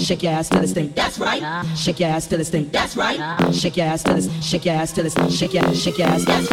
shake your ass till it's stink. That's right. Shake your ass till it's stink. That's right. Shake your ass till it's, shake your ass till it's, shake your ass. That's